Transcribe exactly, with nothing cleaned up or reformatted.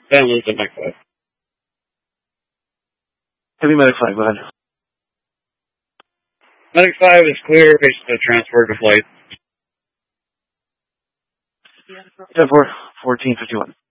Then lose at Mech five. Heavy Medic five, go ahead. Medic five is clear, patient transferred to flight. ten four, fourteen fifty-one.